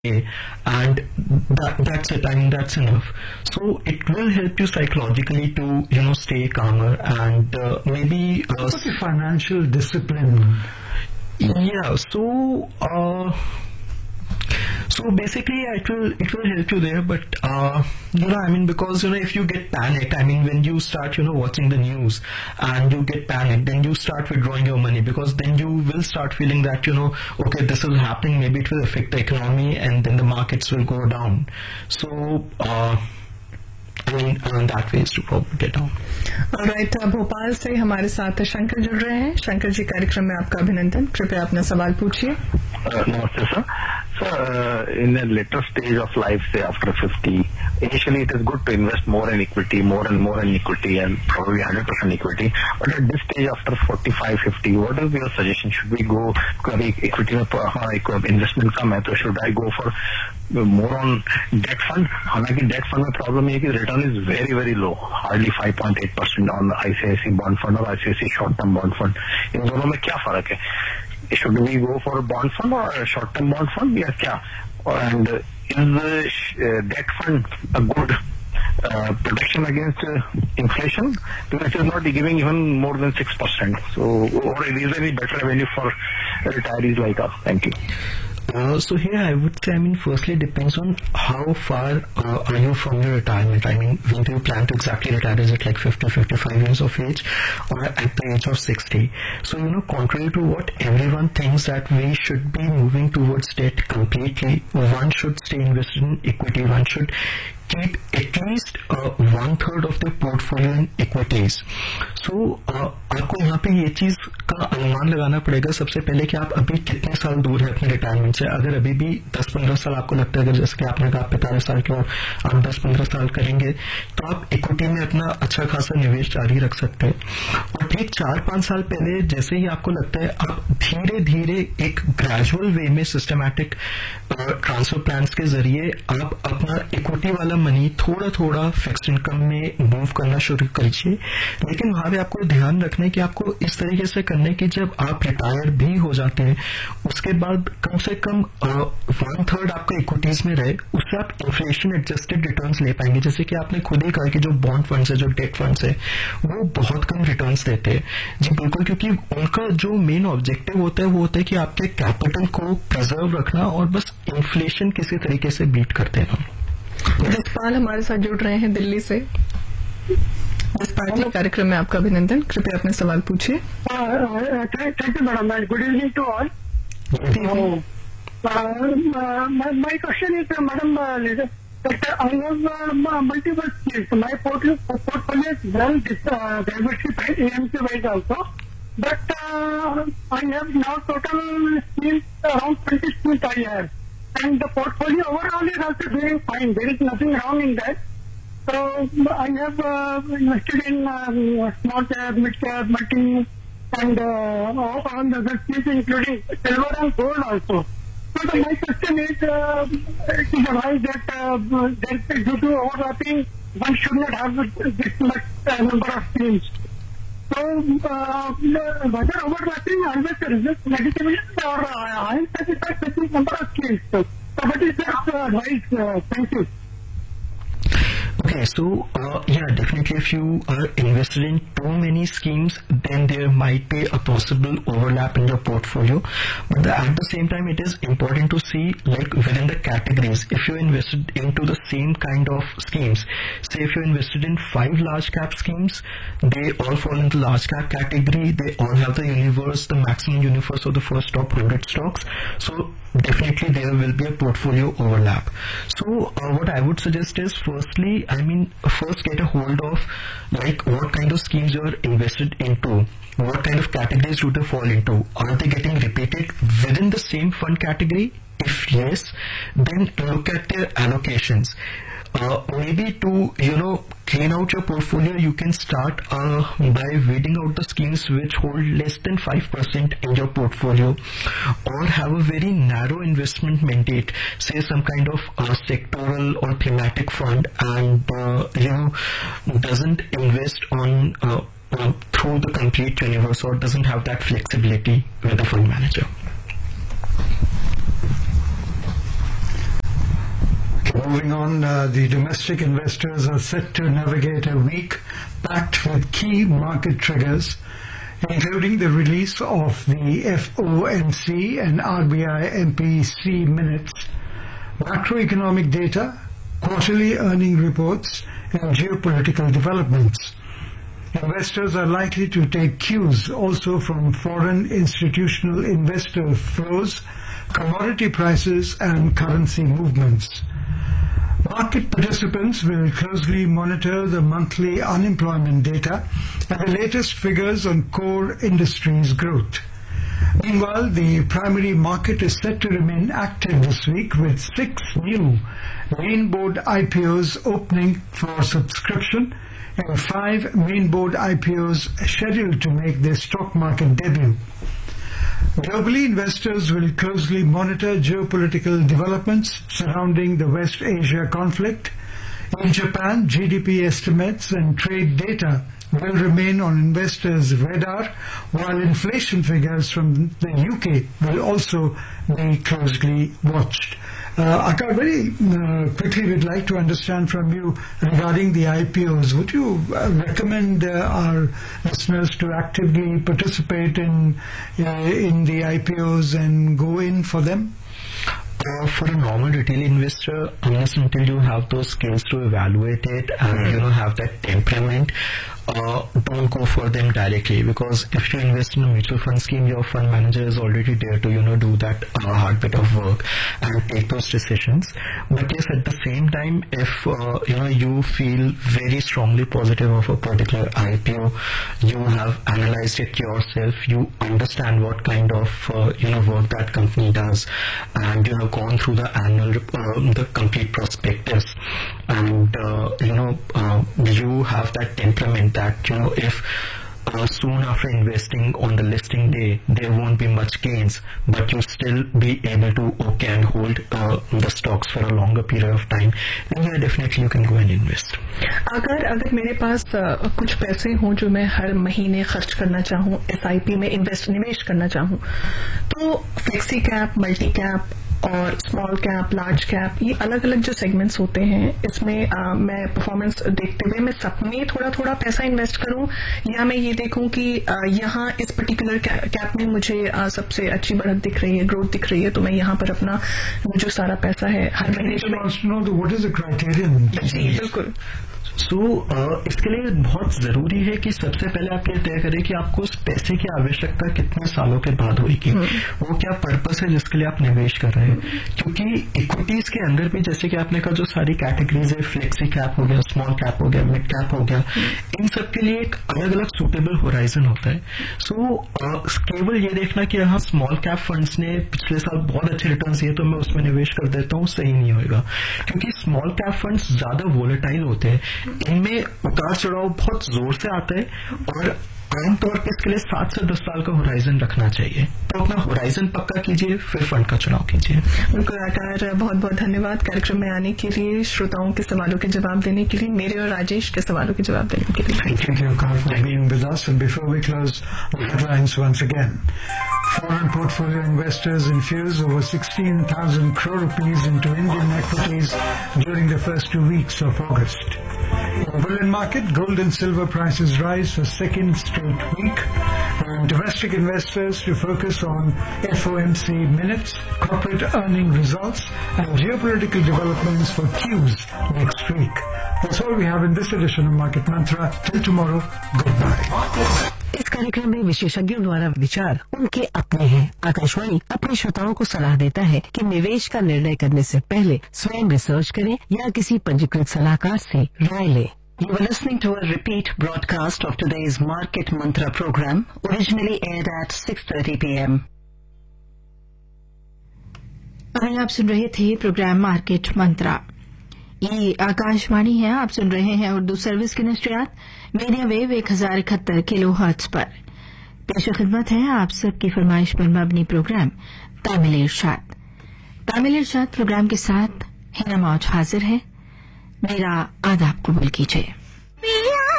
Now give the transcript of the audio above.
day, and that's it. I mean, that's enough. So it will help you psychologically to stay calmer and maybe what's the financial discipline? Yeah. So basically, it will help you there, but I mean, because if you get panicked, I mean, when you start watching the news and you get panicked, then you start withdrawing your money, because then you will start feeling that okay, this is happening, maybe it will affect the economy, and then the markets will go down. So I mean, that way is to probably get down. Right, Bhopal से हमारे साथ शंकर जुड़ रहे हैं. शंकर जी, कार्यक्रम में आपका अभिनंदन. कृपया अपना सवाल पूछिए. Namaste, sir. So, in a later stage of life, say after 50, initially it is good to invest more in equity, more and more in equity, and probably 100% equity. But at this stage, after 45, 50, what is your suggestion? Should we go, equity investment come hai, so should I go for more on debt fund? हालांकि debt fund में problem ये है कि return is very, very low, hardly 5.8% on ICICI bond fund or ICICI short term bond fund. इन दोनों में क्या फर्क है? Should we go for a bond fund or a short term bond fund? या क्या? And is the debt fund a good protection against inflation? Because it is not giving even more than 6%. So, or is there any better avenue for retirees like us? Thank you. So here I would say, I mean, firstly it depends on how far are you from your retirement. I mean, when do you plan to exactly retire? Is it like 50, 55 years of age, or at the age of 60? So, contrary to what everyone thinks that we should be moving towards debt completely, one should stay invested in equity. One should keep at least 1/3 of their portfolio in equities. So आपको यहाँ पे ये चीज का अनुमान लगाना पड़ेगा सबसे पहले कि आप अभी कितने साल दूर है अपने रिटायरमेंट से. अगर अभी भी 10-15 साल आपको लगता है, अगर जैसे कि आपने कहा 45 साल के और आप 10-15 साल करेंगे, तो आप इक्विटी में अपना अच्छा खासा निवेश जारी रख सकते हैं. और ठीक 4-5 साल पहले जैसे ही आपको लगता है, आप धीरे धीरे एक ग्रेजुअल वे में सिस्टमैटिक ट्रांसफर प्लान के जरिए आप अपना इक्विटी वाला मनी थोड़ा थोड़ा फिक्स्ड इनकम में मूव करना शुरू कीजिए. लेकिन वहां पे आपको ध्यान रखना है कि आपको इस तरीके से करना है कि जब आप रिटायर भी हो जाते हैं, उसके बाद कम से कम 1/3 आपका इक्विटीज में रहे, उससे आप इन्फ्लेशन एडजस्टेड रिटर्न्स ले पाएंगे. जैसे कि आपने खुद ही कहा कि जो बॉन्ड फंड्स है, जो डेट फंड्स है, वो बहुत कम रिटर्न्स देते हैं. जी बिल्कुल, क्योंकि उनका जो मेन ऑब्जेक्टिव होता है वो होता है कि आपके कैपिटल को प्रिजर्व रखना और बस इन्फ्लेशन किसी तरीके से बीट कर देना. जसपाल हमारे साथ जुड़ रहे हैं दिल्ली से. जसपाल जी, कार्यक्रम में आपका अभिनंदन. कृपया अपने सवाल पूछिए. Thank you madam. Good evening to all. My question is, madam, that I have multiple skills. My portfolio is well diversified, AMC wise also. But I have now total skills, around 20 skills I have. And the portfolio overall is also doing fine. There is nothing wrong in that. So I have invested in small cap, mid cap, multi, and all the other skills, including silver and gold also. So my question is, it is advised that due to overlapping, one should not have this much number of schemes. So whether overlapping always results negatively, or I am satisfied with this number of schemes. So what is the advice? Thank you. Okay, so yeah, definitely if you are invested in too many schemes, then there might be a possible overlap in your portfolio. But at the same time, it is important to see, like, within the categories. If you're invested into the same kind of schemes, say if you're invested in 5 large cap schemes, they all fall into the large cap category. They all have the maximum universe of the first top 100 stocks. So definitely there will be a portfolio overlap. So what I would suggest is, firstly, I mean, first get a hold of, like, what kind of schemes you are invested into. What kind of categories do they fall into? Are they getting repeated within the same fund category? If yes, then look at their allocations. Maybe to clean out your portfolio, you can start by weeding out the schemes which hold less than 5% in your portfolio, or have a very narrow investment mandate, say some kind of sectoral or thematic fund, and doesn't invest on through the complete universe, or doesn't have that flexibility with the fund manager. Moving on, the domestic investors are set to navigate a week packed with key market triggers, including the release of the FOMC and RBI MPC minutes, macroeconomic data, quarterly earning reports, and geopolitical developments. Investors are likely to take cues also from foreign institutional investor flows, commodity prices, and currency movements. Market participants will closely monitor the monthly unemployment data and the latest figures on core industries growth. Meanwhile, the primary market is set to remain active this week with 6 new main board IPOs opening for subscription and 5 main board IPOs scheduled to make their stock market debut. Globally, investors will closely monitor geopolitical developments surrounding the West Asia conflict. In Japan, GDP estimates and trade data will remain on investors' radar, while inflation figures from the UK will also be closely watched. Akash, very quickly, we'd like to understand from you regarding the IPOs. Would you recommend our listeners to actively participate in the IPOs and go in for them? For a normal retail investor, unless until you have those skills to evaluate it and have that temperament, don't go for them directly, because if you invest in a mutual fund scheme, your fund manager is already there to do that hard bit of work and take those decisions. But yes, at the same time, if you feel very strongly positive of a particular IPO, you have analyzed it yourself, you understand what kind of work that company does, and you have gone through the annual the complete prospectus, and you have that temperament that if soon after investing on the listing day there won't be much gains, but you still be able to and hold the stocks for a longer period of time, then yeah, definitely you can go and invest. अगर मेरे पास कुछ पैसे हों जो मैं हर महीने खर्च करना चाहूँ, SIP में निवेश करना चाहूँ, तो फ्लेक्सी कैप, मल्टी कैप और स्मॉल कैप, लार्ज कैप, ये अलग अलग जो सेगमेंट्स होते हैं, इसमें मैं परफॉर्मेंस देखते हुए मैं सब में थोड़ा थोड़ा पैसा इन्वेस्ट करूं, या मैं ये देखूं कि यहाँ इस पर्टिकुलर कैप में मुझे सबसे अच्छी बढ़त दिख रही है, ग्रोथ दिख रही है, तो मैं यहाँ पर अपना जो सारा पैसा है हर महीने बिल्कुल। इसके लिए बहुत जरूरी है कि सबसे पहले आप ये तय करें कि आपको उस पैसे की आवश्यकता कितने सालों के बाद होगी, वो क्या पर्पस है जिसके लिए आप निवेश कर रहे हैं। क्योंकि इक्विटीज के अंदर भी जैसे कि आपने कहा जो सारी कैटेगरीज है, फ्लेक्सी कैप हो गया, स्मॉल कैप हो गया, मिड कैप हो गया, इन सब के लिए एक अलग अलग सुटेबल होराइजन होता है। केवल ये देखना कि हाँ स्मॉल कैप फंड्स ने पिछले साल बहुत अच्छे रिटर्न दिए तो मैं उसमें निवेश कर देता हूँ, सही नहीं होगा, क्योंकि स्मॉल कैप फंड्स ज्यादा वोलेटाइल होते हैं, इनमें उतार चढ़ाव बहुत जोर से आता है, और आमतौर पर इसके लिए 7 से 10 साल का होराइजन रखना चाहिए। तो अपना होराइजन पक्का कीजिए, फिर फंड का चुनाव कीजिए। बिल्कुल आकार, बहुत बहुत धन्यवाद कार्यक्रम में आने के लिए, श्रोताओं के सवालों के जवाब देने के लिए, मेरे और राजेश के सवालों के जवाब देने के लिए। Thank you, Akash, for being with us. And before we close, the headlines once again. Foreign portfolio investors infused over 16,000 crore rupees into Indian equities during the first 2 weeks of August. In bullion market, gold and silver prices rise for second straight week. And domestic investors to focus on FOMC minutes, corporate earning results, and geopolitical developments for cues next week. That's all we have in this edition of Market Mantra. Till tomorrow, goodbye. इस कार्यक्रम में विशेषज्ञों द्वारा विचार उनके अपने हैं। आकाशवाणी अपने श्रोताओं को सलाह देता है कि निवेश का निर्णय करने से पहले स्वयं रिसर्च करें या किसी पंजीकृत सलाहकार से राय लें। You were listening to a repeat broadcast of today's Market Mantra program, originally aired at 6:30 p.m. अभी आप सुन रहे थे प्रोग्राम मार्केट मंत्रा। ये आकाशवाणी है, आप सुन रहे हैं उर्दू सर्विस की नशरियात मीडियम वेव 1071 किलोहर्ट्ज पर। पेश खिदमत है आप सबकी फरमाइश पर मबनी प्रोग्राम तामिल इरशाद। तामिल इरशाद प्रोग्राम के साथ हिना मौज हाजिर है। मेरा आदाब कबूल कीजिए।